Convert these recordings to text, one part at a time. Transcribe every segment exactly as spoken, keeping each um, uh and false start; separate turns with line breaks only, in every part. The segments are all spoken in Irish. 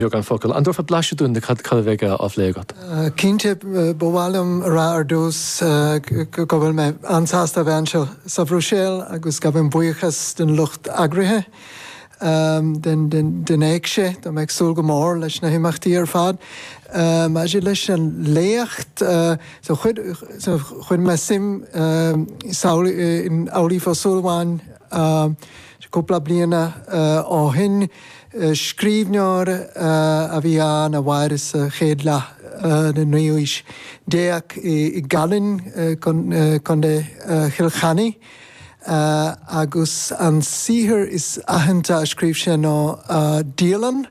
gan focail. An dúrfa blaise dún de cad bheith á phléagat.
Cínte bhhailm rá ar dús go bhfuil me ansásta bhean seo sa bhrúséil agus go bhfuin buíochas den lucht agrithe. Um, den den den éagse do meid súil go mór leis na himachtaí ar fad. Um, a sé leis an léocht uh, so chuid so chuid me sim um, saola in álaí fá súlháin um, cúpla bliana uh, ó hin uh, scríbneoir uh, a bhí an a bhair is uh, chéad le uh, na nuis déach i, i galin uh, con, uh, con de uh, chilchani. Uh, agus an sihir is ahananta a scríb sé nó uh, díalan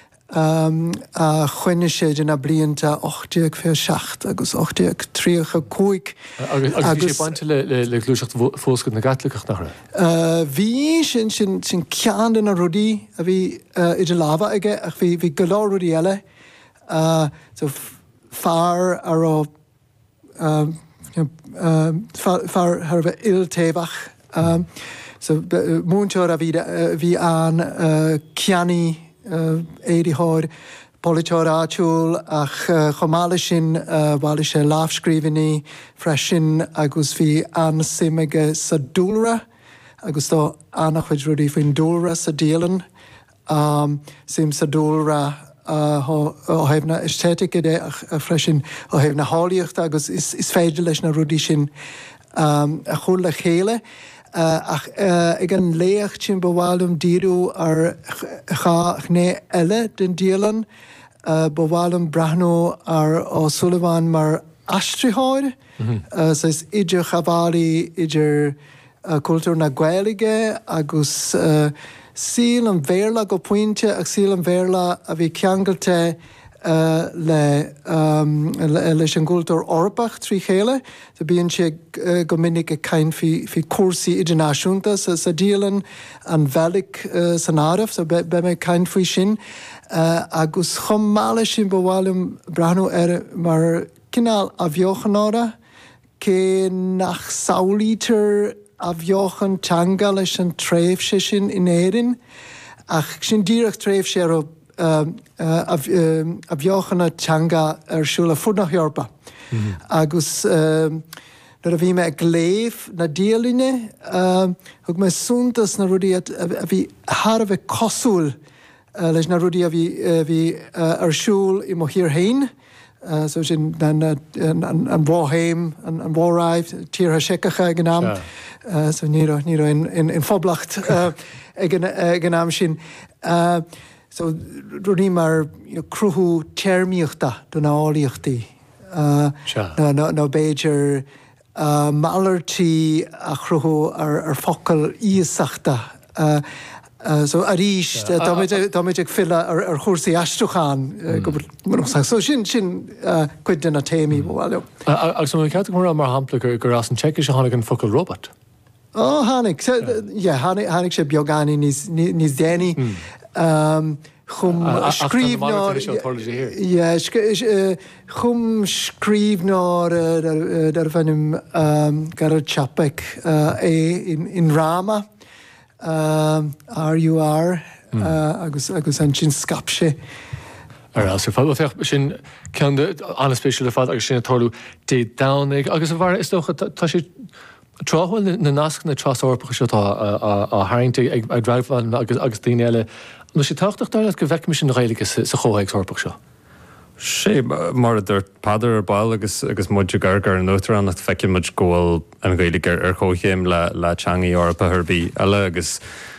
um, a chuine sé den a blianta ochtaíag fé seacht agus ochtaíag tríocha cúig.
Agus agus sé bainte le le le glúiseacht fóscad na gatlaach nach
ra. Bhí sin sin sin cean den a rudí a bhí uh, idir láha aige ach bhí bhí go lá rudí eile uh, so fear ar ó um, uh, fear ar bheith iltébach. Um, so uh, múnteir a bhí uh, bhí an uh, ceannaí uh, éiditheir politeir áitiúil ach uh, chomála sin uh, bhla sé láfscríbhinaí freisin agus bhí an simeige sa dúlra agus tá annach chuid rudí faoin dúlra sa díalan um, sim sa dúlra ó hebh na estética dé a freisin ó hebh na hálaíocht agus is, is féidir leis na rudí sin um, a chuil le chéile. Uh, ach uh, ag an léocht sin bhhailm díú ar cha chné eile den díalan uh, bhhailm brathnú ar ó Sullivan mar astritheáir mm-hmm. uh, so is idir chaváí idir uh, cultúr na Gaeilge agus uh, síl an bhéirla go puinte ag síl an bhéirla a bhí ceangalte Uh, le um, leis an gúltúr orpach trí chéile, so bíonn sé uh, go minic a cain fi, fi cuasaí idirnáisiúnta sa, sa díalan an bhealaigh uh, san áireamh, so be, be me cain faoi sin uh, agus chomála sin bhhailm brathnú ar mar cinál a bheochan ára cé nach saolítar a bheochan teanga leis an tréimh sé sin in éireann ach sin díreach tréimh sé ar Um, uh, a, um, a bheochanna teanga ar siúla fudnach Eorpa. Mm-hmm. Agus um, nar a bhí me ag léamh na díaline, um, thug me súntas na rudí a bhí thar a bheith cosúil uh, leis na rudí a bhí uh, uh, ar siúl i mo hir hain, uh, so sin an bhóhéim, an bhóráibh, tíortha secacha ag an am, yeah. uh, so ní ní in, in, in foblacht uh, ag an am sin. Uh, So runí mar you know, cruthú teirmíochta don áíochtaí. Uh, sure. No, no, no Beiidir uh, malartí a chruthú ar, ar focail íosachta. Uh, uh, so a ríist, yeah. uh, tá méid ag fila ar, ar chósaí astrucháin. Mm. Uh, so sin sin uh, cuid den a téimi bhil.
Agus mé cead mar mar hampla gur as an tseicir se tháinig an focail robot.
Ó, hánig. Hánig sé beagání níos déanaí. Um, chum scríbneoir yeah, uh, chum scríbneoir dar bhanim um, gar chapek uh, é in, in Rama um, R U R mm. uh, agus, agus an sin scapse.
Ar as fá fech sin cean an spéisiúla fad agus sin atáú dé danig agus a bhar is dócha tá sé tráhfuil na nasc na trasárpacha seo a haingte ag dreibhán agus agus daine eile. No sé táchtach dáile go bheic sin réige sa chóhaigh orpach seo.
sé mar a dúirt padar ar bail agus agus muide gargar an nótar an feici muid ggóil an gaiile ar chóchéim le le teangaí orpa thurbí eile agus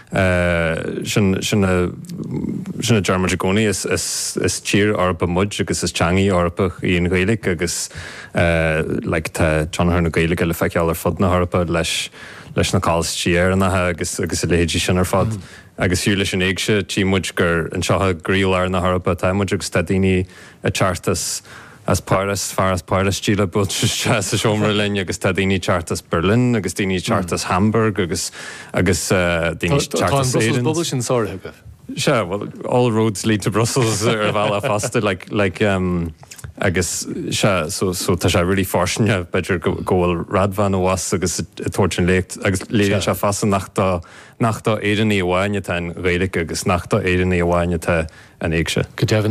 sin sinna dearmid gcónaí is is tír orpa muid agus is teangaí orpa í an gaiile agus le tá teanthar na gaiile le feiceáil ar fud na orpa leis leis na cáils tíar anathe agus agus i léidir sin ar fad. Agus fiú leis an éagse tí muid gur an seotha gríolar na Harpa tá muid agus tadaoine a chartas as páras far as páras tíla bud sa seomra linn agus tadaoine chartas Berlin agus daoine chartas Hamburg agus agus daoine chartas Éireann.
Brussels sin sóir
Sure, well, all roads lead to Brussels ar bhela fasta, like like um agus tá sé rilí fásinne beidir ggóil radbhan óhas agus tuairtin lécht agus léon se fasan nachtá nachtá éidirní bhhaine tá réidir agus nachtá éidirní bhhaine tá an éagse.